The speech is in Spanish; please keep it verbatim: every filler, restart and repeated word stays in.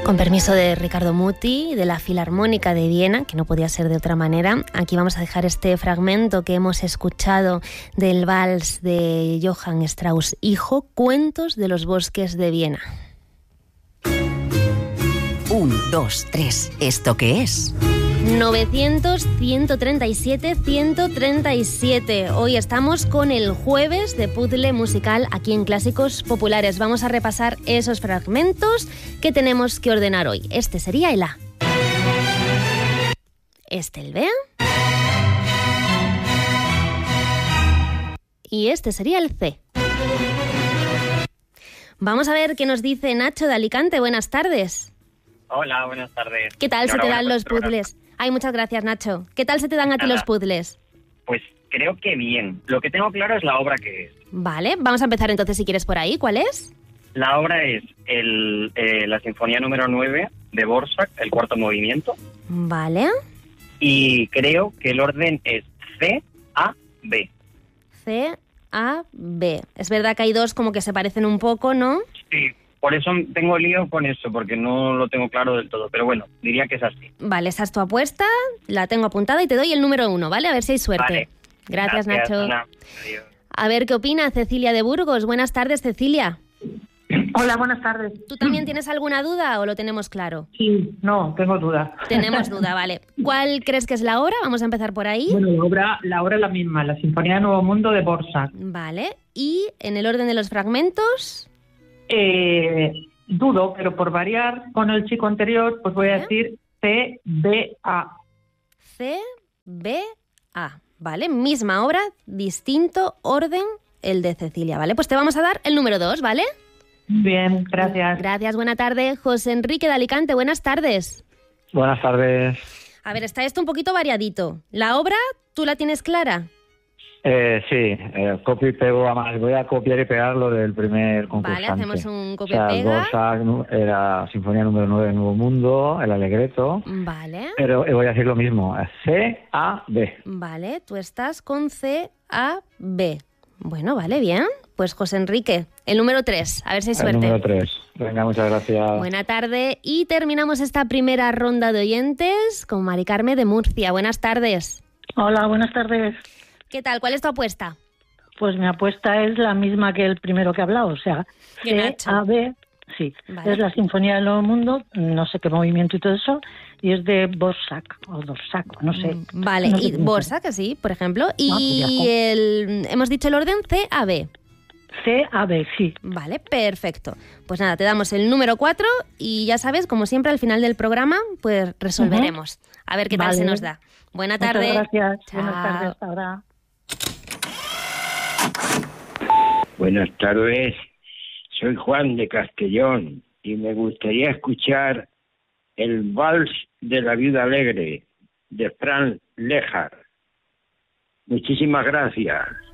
Con permiso de Ricardo Muti, de la Filarmónica de Viena, que no podía ser de otra manera, aquí vamos a dejar este fragmento que hemos escuchado del vals de Johann Strauss hijo, Cuentos de los bosques de Viena. Un, dos, tres. ¿Esto qué es? novecientos, ciento treinta y siete, ciento treinta y siete. Hoy estamos con el jueves de puzzle musical aquí en Clásicos Populares. Vamos a repasar esos fragmentos que tenemos que ordenar hoy. Este sería el A. Este el B. Y este sería el C. Vamos a ver qué nos dice Nacho de Alicante. Buenas tardes. Hola, buenas tardes. ¿Qué tal se te dan los puzzles? Ay, muchas gracias, Nacho. ¿Qué tal se te dan a ti los puzzles? Pues creo que bien. Lo que tengo claro es la obra que es. Vale, vamos a empezar entonces si quieres por ahí. ¿Cuál es? La obra es el, eh, la Sinfonía número nueve de Dvořák, el cuarto movimiento. Vale. Y creo que el orden es C A B. C A B. Es verdad que hay dos como que se parecen un poco, ¿no? Sí. Por eso tengo lío con eso, porque no lo tengo claro del todo. Pero bueno, diría que es así. Vale, esa es tu apuesta. La tengo apuntada y te doy el número uno, ¿vale? A ver si hay suerte. Vale. Gracias, Gracias, Nacho. Ana. Adiós. A ver qué opina Cecilia de Burgos. Buenas tardes, Cecilia. Hola, buenas tardes. ¿Tú también tienes alguna duda o lo tenemos claro? Sí, no, tengo duda. Tenemos duda, vale. ¿Cuál crees que es la obra? Vamos a empezar por ahí. Bueno, la obra, la obra es la misma, la Sinfonía de Nuevo Mundo de Dvořák. Vale. ¿Y en el orden de los fragmentos? Eh... Dudo, pero por variar con el chico anterior, pues voy a decir C B A. C B A. Vale, misma obra, distinto orden, el de Cecilia. Vale, pues te vamos a dar el número dos, ¿vale? Bien, gracias. Gracias, buena tarde. José Enrique de Alicante, buenas tardes. Buenas tardes. A ver, está esto un poquito variadito. ¿La obra, tú la tienes clara? Eh, sí, eh, copio y pego, además voy a copiar y pegar lo del primer concursante. Vale, hacemos un O copia sea, y pega. Dvořák era Sinfonía número nueve de Nuevo Mundo, el Allegretto. Vale. Pero voy a decir lo mismo, C A B. Vale, tú estás con C A B. Bueno, vale, bien. Pues José Enrique, el número tres, a ver si hay suerte. El número tres. Venga, muchas gracias. Buena tarde y terminamos esta primera ronda de oyentes con Mari Carmen de Murcia. Buenas tardes. Hola, buenas tardes. ¿Qué tal? ¿Cuál es tu apuesta? Pues mi apuesta es la misma que el primero que he hablado, o sea, C A B, sí, Vale. es la Sinfonía del Nuevo Mundo, no sé qué movimiento y todo eso, y es de Dvořák, o Dvořák, no sé. Vale, no sé y cómo se Dvořák, sí, por ejemplo, pues ya y está. el, hemos dicho el orden C A B. C A B, sí. Vale, perfecto. Pues nada, te damos el número cuatro y ya sabes, como siempre al final del programa, pues resolveremos. A ver qué tal Vale. se nos da. Buena Muchas tarde. gracias, Chao. buenas tardes, hasta ahora. Buenas tardes, soy Juan de Castellón y me gustaría escuchar el Vals de la Viuda Alegre de Franz Lehár. Muchísimas gracias.